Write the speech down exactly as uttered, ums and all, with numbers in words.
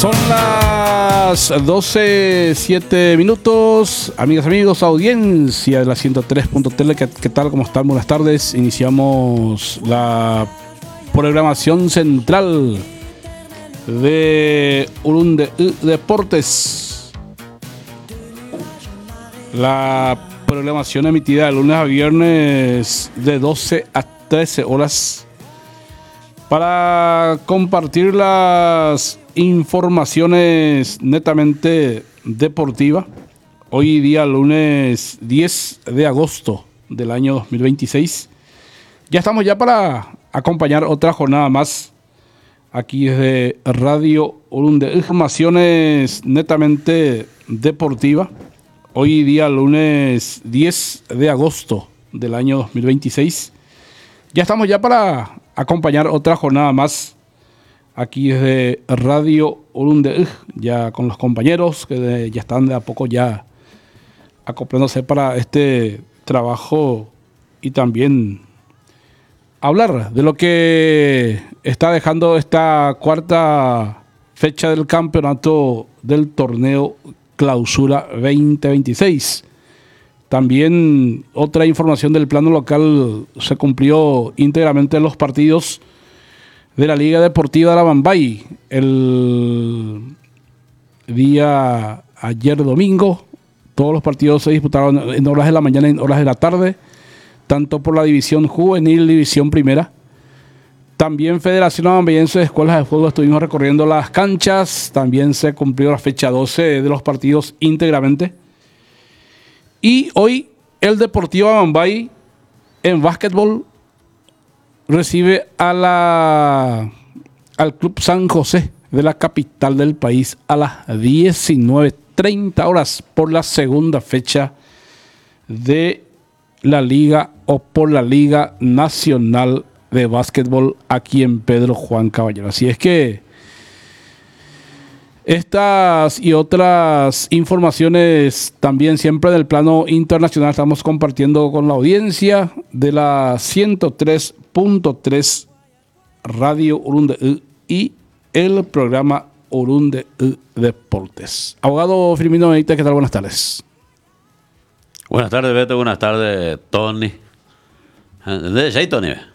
Son las doce, siete minutos. Amigas, amigos, audiencia de la ciento tres punto tele. ¿Qué, ¿Qué tal? ¿Cómo están? Buenas tardes. Iniciamos la programación central de Urunde Deportes. La programación emitida de lunes a viernes de doce a trece horas para compartir las informaciones netamente deportivas. Hoy día lunes diez de agosto del año dos mil veintiséis. Ya estamos ya para acompañar otra jornada más aquí desde Radio Urunde. Informaciones netamente deportivas. Hoy día lunes diez de agosto del año dos mil veintiséis. Ya estamos ya para acompañar otra jornada más aquí desde Radio Urunde, ya con los compañeros que de, ya están de a poco ya acoplándose para este trabajo y también hablar de lo que está dejando esta cuarta fecha del campeonato del torneo Clausura veinte veintiséis. También otra información del plano local: se cumplió íntegramente los partidos de la Liga Deportiva de Arabambay el día ayer domingo. Todos los partidos se disputaron en horas de la mañana y en horas de la tarde, tanto por la división juvenil y división primera. También Federación Arabambayense de Escuelas de Fútbol estuvimos recorriendo las canchas. También se cumplió la fecha doce de los partidos íntegramente. Y hoy el Deportivo Arabambay en básquetbol recibe a la, al Club San José de la capital del país a las diecinueve treinta horas por la segunda fecha de la liga o por la Liga Nacional de Básquetbol aquí en Pedro Juan Caballero. Así es que estas y otras informaciones también siempre del plano internacional estamos compartiendo con la audiencia de la ciento tres punto tres Radio Urunde y el programa Urunde Deportes. Abogado Firmino Benítez, ¿qué tal? Buenas tardes. Buenas tardes, Beto. Buenas tardes, Tony. ¿De ahí, Tony?